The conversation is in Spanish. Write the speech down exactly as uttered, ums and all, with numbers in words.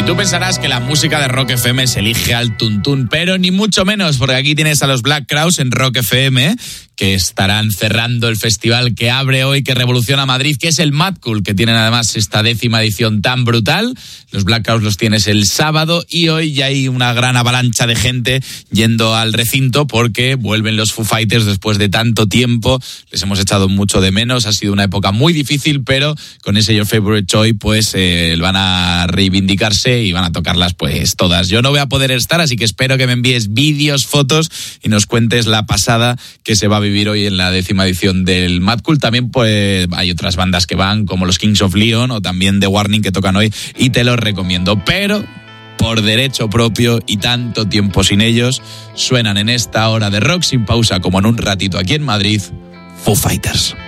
Tú pensarás que la música de Rock F M se elige al tuntún, pero ni mucho menos, porque aquí tienes a los Black Crowes en Rock F M, que estarán cerrando el festival que abre hoy, que revoluciona Madrid, que es el Mad Cool, que tienen además esta décima edición tan brutal. Los Black Crowes los tienes el sábado y hoy ya hay una gran avalancha de gente yendo al recinto porque vuelven los Foo Fighters después de tanto tiempo. Les hemos echado mucho de menos, ha sido una época muy difícil, pero con ese Your Favorite Choice pues eh, van a reivindicarse y van a tocarlas pues todas. Yo no voy a poder estar, así que espero que me envíes vídeos, fotos y nos cuentes la pasada que se va a vivir hoy en la décima edición del Mad Cool. También pues hay otras bandas que van, como los Kings of Leon o también The Warning, que tocan hoy y te los recomiendo. Pero por derecho propio y tanto tiempo sin ellos, suenan en esta hora de rock sin pausa como en un ratito aquí en Madrid, Foo Fighters.